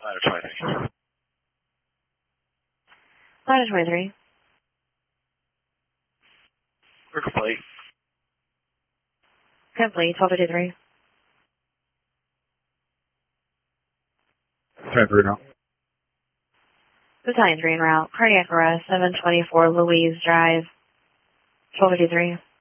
Ladder 23. Ladder 23. Complete. Complete, 1253. Transfer now. Battalion 3 en route. Cardiac arrest, 724 Louise Drive, 1253.